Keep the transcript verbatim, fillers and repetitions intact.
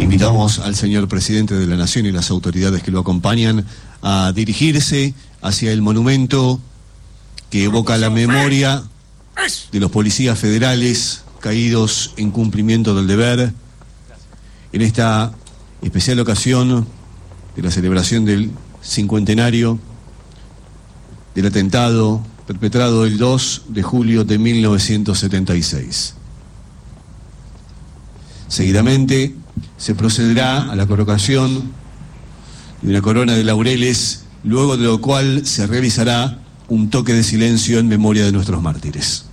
Invitamos al señor presidente de la Nación y las autoridades que lo acompañan a dirigirse hacia el monumento que evoca la memoria de los policías federales caídos en cumplimiento del deber en esta especial ocasión de la celebración del cincuentenario del atentado perpetrado el dos de julio de mil novecientos setenta y seis. Seguidamente se procederá a la colocación de una corona de laureles, luego de lo cual se realizará un toque de silencio en memoria de nuestros mártires.